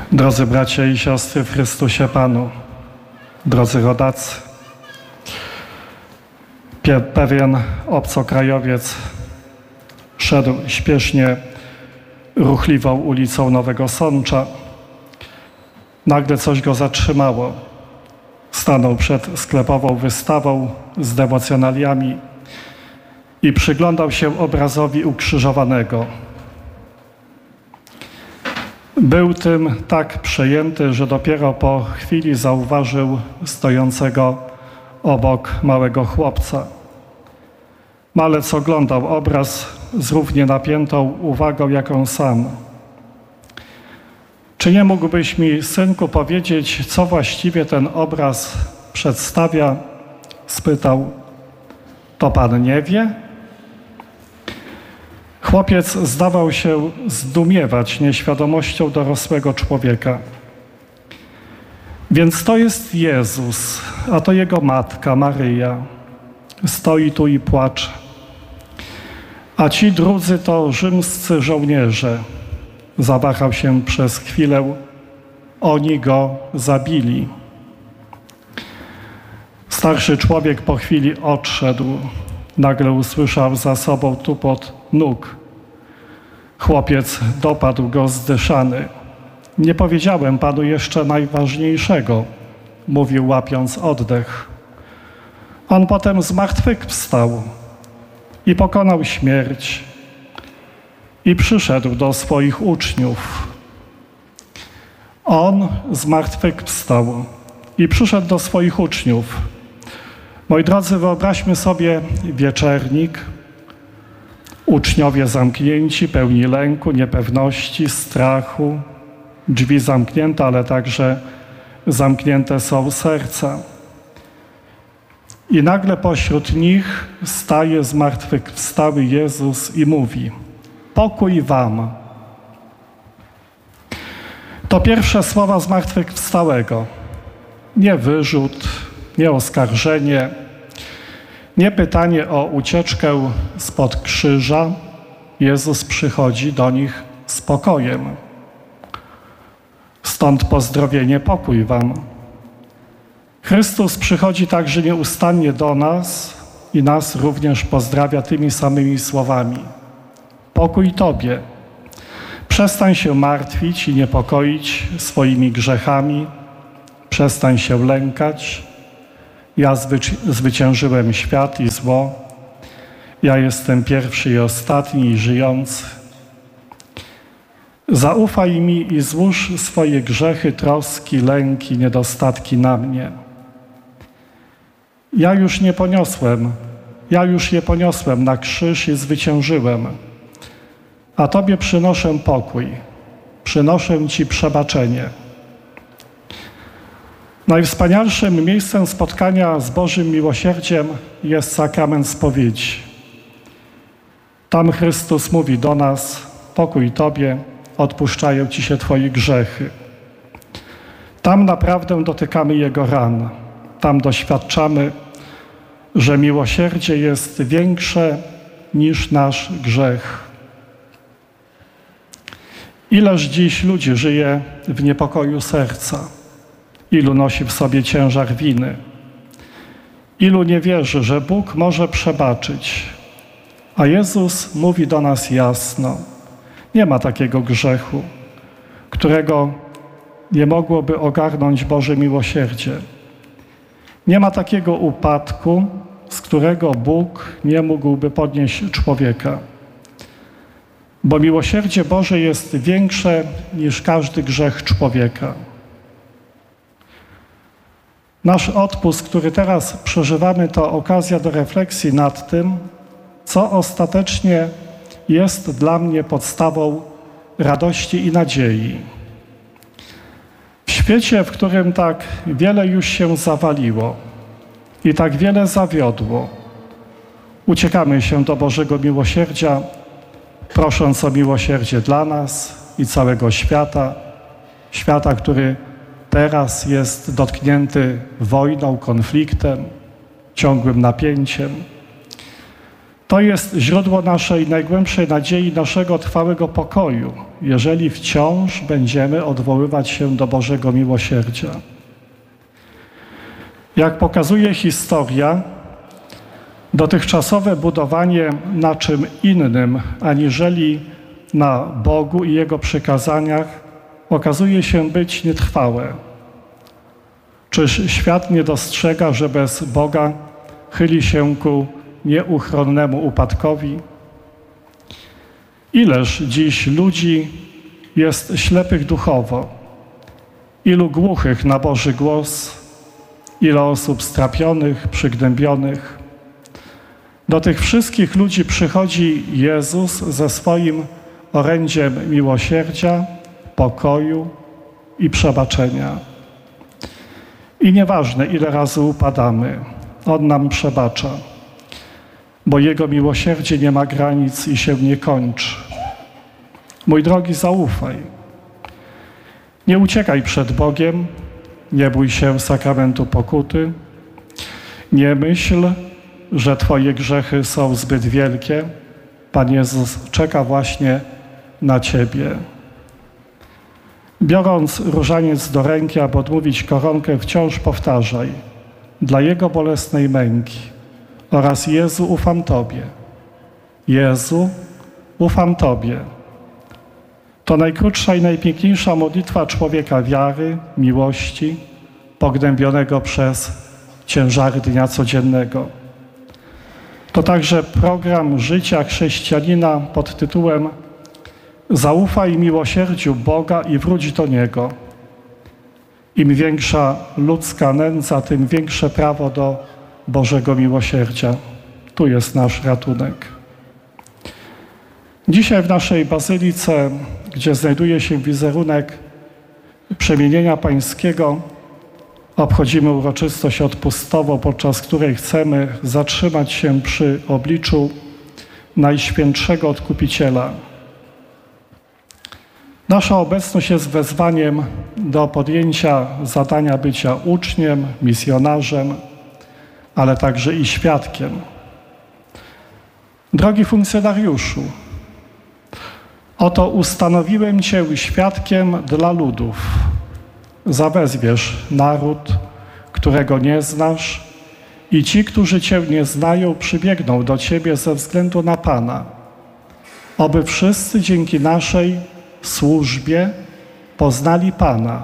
Drodzy bracia i siostry w Chrystusie Panu, drodzy rodacy, pewien obcokrajowiec szedł śpiesznie ruchliwą ulicą Nowego Sącza. Nagle coś go zatrzymało. Stanął przed sklepową wystawą z dewocjonaliami i przyglądał się obrazowi ukrzyżowanego. Był tym tak przejęty, że dopiero po chwili zauważył stojącego obok małego chłopca. Malec oglądał obraz z równie napiętą uwagą jak on sam. Czy nie mógłbyś mi, synku, powiedzieć, co właściwie ten obraz przedstawia? Spytał. To pan nie wie? Chłopiec zdawał się zdumiewać nieświadomością dorosłego człowieka. Więc to jest Jezus, a to Jego matka Maryja. Stoi tu i płacze. A ci drudzy to rzymscy żołnierze. Zawahał się przez chwilę. Oni go zabili. Starszy człowiek po chwili odszedł. Nagle usłyszał za sobą tupot nóg. Chłopiec dopadł go zdyszany. Nie powiedziałem panu jeszcze najważniejszego, mówił, łapiąc oddech. On potem zmartwychwstał i pokonał śmierć i przyszedł do swoich uczniów. On zmartwychwstał i przyszedł do swoich uczniów. Moi drodzy, wyobraźmy sobie wieczernik, uczniowie zamknięci, pełni lęku, niepewności, strachu, drzwi zamknięte, ale także zamknięte są serca. I nagle pośród nich staje zmartwychwstały Jezus i mówi: pokój wam. To pierwsze słowa zmartwychwstałego. Nie wyrzut, nie oskarżenie, nie pytanie o ucieczkę spod krzyża. Jezus przychodzi do nich z pokojem. Stąd pozdrowienie: pokój wam. Chrystus przychodzi także nieustannie do nas i nas również pozdrawia tymi samymi słowami: pokój tobie. Przestań się martwić i niepokoić swoimi grzechami. Przestań się lękać. Ja zwyciężyłem świat i zło. Ja jestem pierwszy i ostatni i żyjący. Zaufaj mi i złóż swoje grzechy, troski, lęki, niedostatki na mnie. Ja już je poniosłem na krzyż i zwyciężyłem. A tobie przynoszę pokój. Przynoszę ci przebaczenie. Najwspanialszym miejscem spotkania z Bożym miłosierdziem jest sakrament spowiedzi. Tam Chrystus mówi do nas: pokój tobie, odpuszczają ci się twoje grzechy. Tam naprawdę dotykamy Jego ran. Tam doświadczamy, że miłosierdzie jest większe niż nasz grzech. Ileż dziś ludzi żyje w niepokoju serca? Ilu nosi w sobie ciężar winy? Ilu nie wierzy, że Bóg może przebaczyć? A Jezus mówi do nas jasno: nie ma takiego grzechu, którego nie mogłoby ogarnąć Boże miłosierdzie. Nie ma takiego upadku, z którego Bóg nie mógłby podnieść człowieka. Bo miłosierdzie Boże jest większe niż każdy grzech człowieka. Nasz odpust, który teraz przeżywamy, to okazja do refleksji nad tym, co ostatecznie jest dla mnie podstawą radości i nadziei. W świecie, w którym tak wiele już się zawaliło i tak wiele zawiodło, uciekamy się do Bożego miłosierdzia, prosząc o miłosierdzie dla nas i całego świata, świata, który teraz jest dotknięty wojną, konfliktem, ciągłym napięciem. To jest źródło naszej najgłębszej nadziei, naszego trwałego pokoju, jeżeli wciąż będziemy odwoływać się do Bożego miłosierdzia. Jak pokazuje historia, dotychczasowe budowanie na czym innym aniżeli na Bogu i Jego przykazaniach okazuje się być nietrwałe. Czyż świat nie dostrzega, że bez Boga chyli się ku nieuchronnemu upadkowi? Ileż dziś ludzi jest ślepych duchowo, ilu głuchych na Boży głos, ile osób strapionych, przygnębionych. Do tych wszystkich ludzi przychodzi Jezus ze swoim orędziem miłosierdzia, pokoju i przebaczenia. I nieważne, ile razy upadamy, On nam przebacza, bo Jego miłosierdzie nie ma granic i się nie kończy. Mój drogi, zaufaj. Nie uciekaj przed Bogiem, nie bój się sakramentu pokuty, nie myśl, że Twoje grzechy są zbyt wielkie. Pan Jezus czeka właśnie na Ciebie. Biorąc różaniec do ręki, aby odmówić koronkę, wciąż powtarzaj: dla Jego bolesnej męki oraz Jezu, ufam Tobie. Jezu, ufam Tobie. To najkrótsza i najpiękniejsza modlitwa człowieka wiary, miłości, pognębionego przez ciężary dnia codziennego. To także program życia chrześcijanina pod tytułem Zaufaj miłosierdziu Boga i wróć do Niego. Im większa ludzka nędza, tym większe prawo do Bożego miłosierdzia. Tu jest nasz ratunek. Dzisiaj w naszej bazylice, gdzie znajduje się wizerunek Przemienienia Pańskiego, obchodzimy uroczystość odpustową, podczas której chcemy zatrzymać się przy obliczu Najświętszego Odkupiciela. Nasza obecność jest wezwaniem do podjęcia zadania bycia uczniem, misjonarzem, ale także i świadkiem. Drogi funkcjonariuszu, oto ustanowiłem Cię świadkiem dla ludów. Zawezwiesz naród, którego nie znasz, i ci, którzy Cię nie znają, przybiegną do Ciebie ze względu na Pana, oby wszyscy dzięki naszej służbie poznali Pana.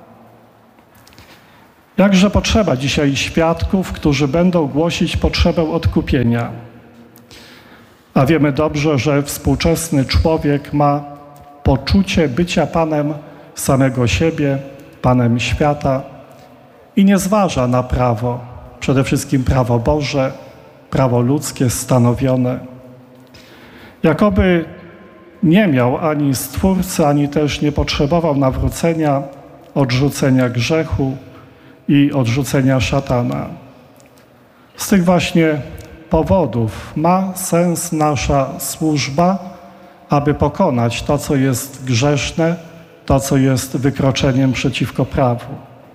Jakże potrzeba dzisiaj świadków, którzy będą głosić potrzebę odkupienia. A wiemy dobrze, że współczesny człowiek ma poczucie bycia Panem samego siebie, Panem świata i nie zważa na prawo, przede wszystkim prawo Boże, prawo ludzkie stanowione. Jakoby nie miał ani Stwórcy, ani też nie potrzebował nawrócenia, odrzucenia grzechu i odrzucenia szatana. Z tych właśnie powodów ma sens nasza służba, aby pokonać to, co jest grzeszne, to, co jest wykroczeniem przeciwko prawu.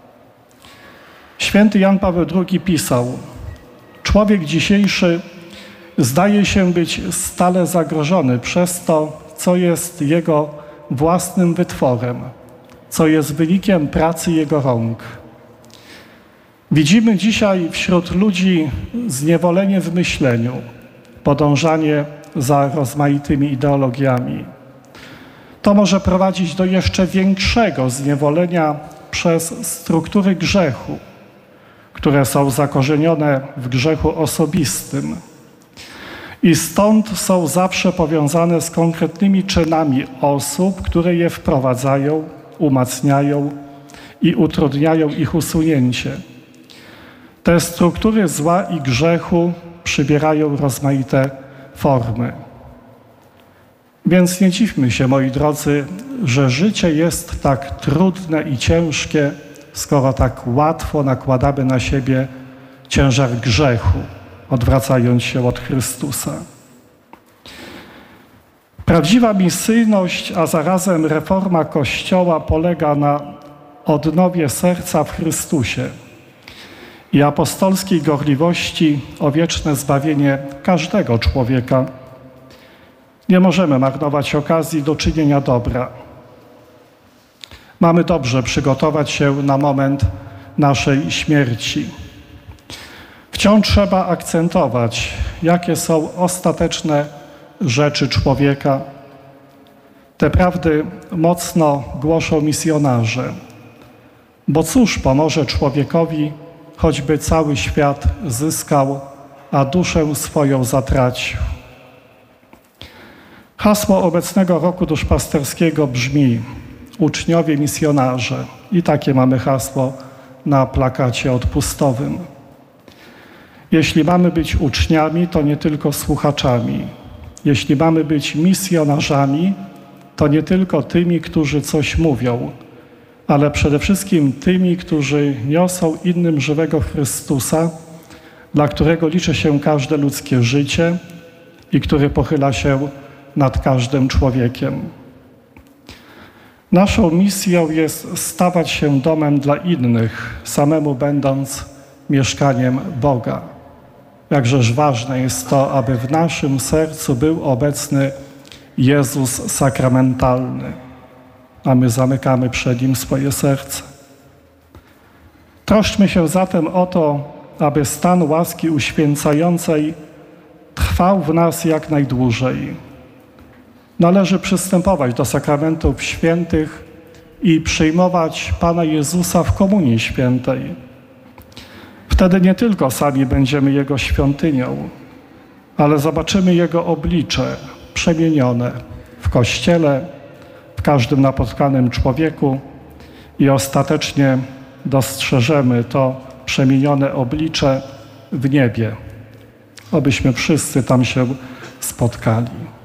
Święty Jan Paweł II pisał: człowiek dzisiejszy zdaje się być stale zagrożony przez to, co jest jego własnym wytworem, co jest wynikiem pracy jego rąk. Widzimy dzisiaj wśród ludzi zniewolenie w myśleniu, podążanie za rozmaitymi ideologiami. To może prowadzić do jeszcze większego zniewolenia przez struktury grzechu, które są zakorzenione w grzechu osobistym i stąd są zawsze powiązane z konkretnymi czynami osób, które je wprowadzają, umacniają i utrudniają ich usunięcie. Te struktury zła i grzechu przybierają rozmaite formy. Więc nie dziwmy się, moi drodzy, że życie jest tak trudne i ciężkie, skoro tak łatwo nakładamy na siebie ciężar grzechu, odwracając się od Chrystusa. Prawdziwa misyjność, a zarazem reforma Kościoła polega na odnowie serca w Chrystusie i apostolskiej gorliwości o wieczne zbawienie każdego człowieka. Nie możemy marnować okazji do czynienia dobra. Mamy dobrze przygotować się na moment naszej śmierci. Wciąż trzeba akcentować, jakie są ostateczne rzeczy człowieka. Te prawdy mocno głoszą misjonarze. Bo cóż pomoże człowiekowi, choćby cały świat zyskał, a duszę swoją zatracił? Hasło obecnego roku duszpasterskiego brzmi: uczniowie misjonarze. I takie mamy hasło na plakacie odpustowym. Jeśli mamy być uczniami, to nie tylko słuchaczami. Jeśli mamy być misjonarzami, to nie tylko tymi, którzy coś mówią, ale przede wszystkim tymi, którzy niosą innym żywego Chrystusa, dla którego liczy się każde ludzkie życie i który pochyla się nad każdym człowiekiem. Naszą misją jest stawać się domem dla innych, samemu będąc mieszkaniem Boga. Jakżeż ważne jest to, aby w naszym sercu był obecny Jezus sakramentalny, a my zamykamy przed Nim swoje serce. Troszczmy się zatem o to, aby stan łaski uświęcającej trwał w nas jak najdłużej. Należy przystępować do sakramentów świętych i przyjmować Pana Jezusa w Komunii Świętej. Wtedy nie tylko sami będziemy Jego świątynią, ale zobaczymy Jego oblicze przemienione w Kościele, w każdym napotkanym człowieku i ostatecznie dostrzeżemy to przemienione oblicze w niebie, abyśmy wszyscy tam się spotkali.